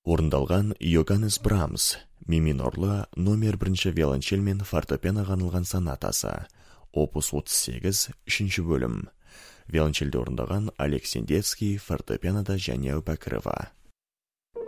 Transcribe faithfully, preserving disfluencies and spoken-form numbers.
Орындалған Йоганнес Брамс, ми минорлы номер бірінші виолончель мен фортепианоға арналған сонатасы. Опус отыз сегіз, үшінші бөлім. Виолончельде орындаған Олег Сендецкий, фортепианода Жәния Әубәкірова.